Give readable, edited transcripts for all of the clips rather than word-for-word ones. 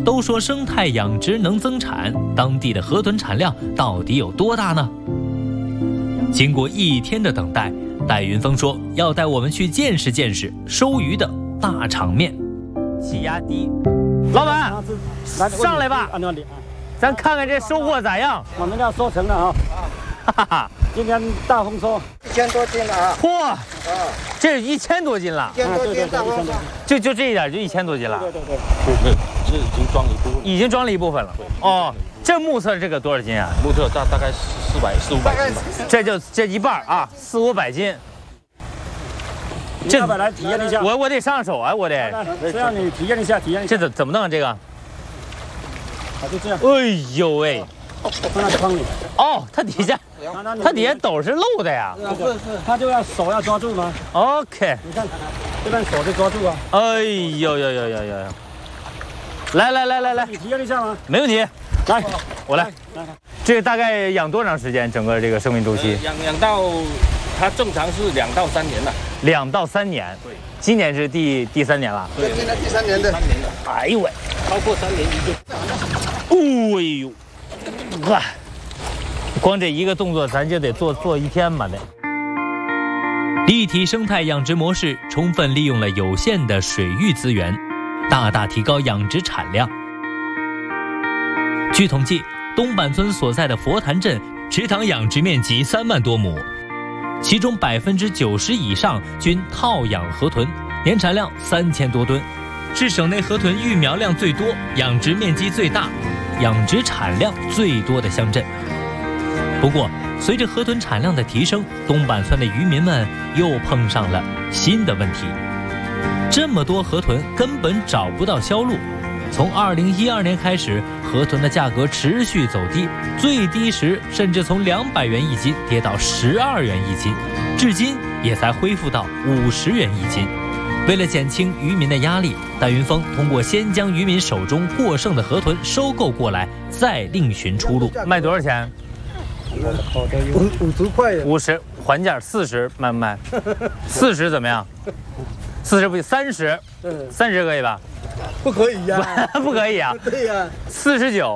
都说生态养殖能增产，当地的河豚产量到底有多大呢？经过1天的等待，戴云峰说要带我们去见识见识收鱼的大场面。气压低，老板，上来吧，咱看看这收获咋样。 我们要收成了啊！ 哈哈， 今天大丰收，1000多斤了啊！ 嚯，这1000多斤了 ，1000多斤大丰收， 就这一点就1000多斤了。 对， 这已经装了一部分， 已经装了一部分了。哦，这目测这个多少斤啊？ 目测大概400-500斤吧。 这一半啊，400-500斤。 这要不要来体验一下？ 我得上手啊，我得。 只要你体验一下， 这怎么弄这个？ 啊，就这样。 哎呦喂！ 放在筐里。 哦，它底下斗是漏的呀。 是，它就要手要抓住吗 ？OK。 你看，这边手就抓住啊。 哎呦！来， 你体验一下吗？ 没问题。来，我来。这个大概养多长时间？整个这个生命周期？ 养到它正常是2到3年了。 2到3年。对。今年是第3年了。 对，今年第3年的。 哎呦喂！ 超过3年哎呦！哇！光这一个动作，咱就得做1天吧得。立体生态养殖模式充分利用了有限的水域资源，大大提高养殖产量。据统计，东坂村所在的佛坛镇池塘养殖面积3万多亩，其中90%以上均套养河豚，年产量3000多吨，是省内河豚育苗量最多、养殖面积最大、养殖产量最多的乡镇。不过，随着河豚产量的提升，东坂村的渔民们又碰上了新的问题。这么多河豚根本找不到销路。从2012年开始，河豚的价格持续走低，最低时甚至从200元一斤跌到12元一斤，至今也才恢复到50元一斤。为了减轻渔民的压力，戴云峰通过先将渔民手中过剩的河豚收购过来，再另寻出路。卖多少钱 ？50块 ，50还价40，卖不卖？40怎么样？40不行，30可以吧？ 不可以呀， 不可以啊。 对呀 ，49。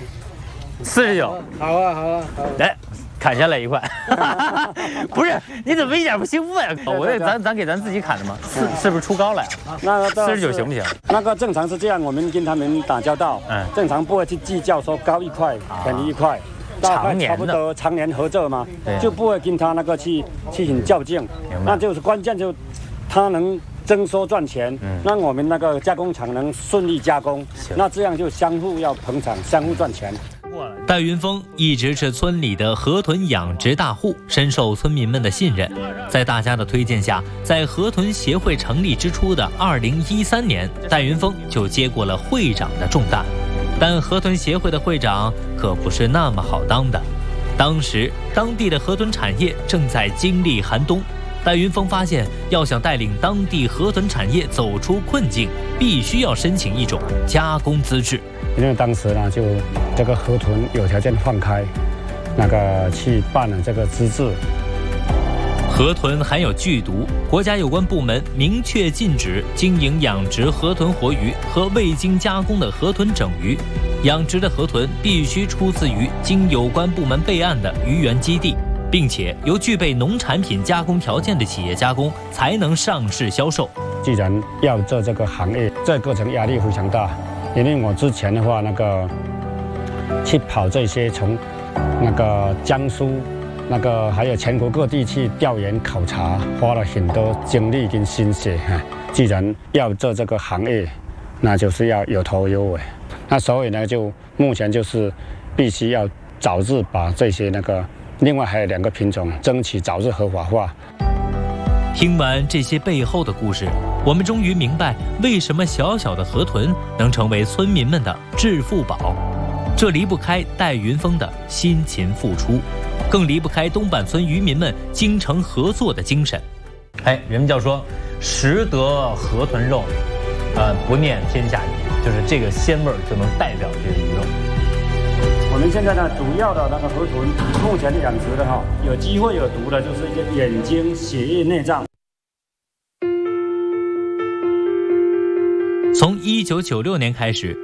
好啊。 来，砍下来1块。不是，你怎么一点不兴奋呀？我这咱给咱自己砍的吗？是不是出高了呀？ 那个 49行不行？ 那个正常是这样，我们跟他们打交道，正常不会去计较说高1块，便宜1块。大概差不多常年合作嘛，就不会跟他那个去很较劲。那就是关键就他能增收赚钱，让我们那个加工厂能顺利加工，那这样就相互要捧场，相互赚钱。 戴云峰一直是村里的河豚养殖大户，深受村民们的信任。在大家的推荐下，在河豚协会成立之初的2013年，戴云峰就接过了会长的重担。但河豚协会的会长可不是那么好当的。当时当地的河豚产业正在经历寒冬，戴云峰发现，要想带领当地河豚产业走出困境，必须要申请一种加工资质。 因为当时呢，就这个河豚有条件放开，那个去办了这个资质。 河豚含有剧毒，国家有关部门明确禁止经营养殖河豚活鱼和未经加工的河豚整鱼。养殖的河豚必须出自于经有关部门备案的鱼源基地，并且由具备农产品加工条件的企业加工，才能上市销售。 既然要做这个行业，这过程压力非常大，因为我之前的话，那个去跑这些从那个江苏。那个还有全国各地去调研考察，花了很多精力跟心血。既然要做这个行业，那就是要有头有尾。那所以呢，就目前就是必须要早日把这些另外还有2个品种，争取早日合法化。 听完这些背后的故事，我们终于明白为什么小小的河豚能成为村民们的致富宝。这离不开戴云峰的辛勤付出，更离不开东坂村渔民们精诚合作的精神。人们叫说食得河豚肉，不念天下鱼，就是这个鲜味就能代表这个鱼肉。 我们现在呢，主要的那个河豚，目前养殖的有机会有毒的，就是一些眼睛、血液、内脏。 从1996年开始，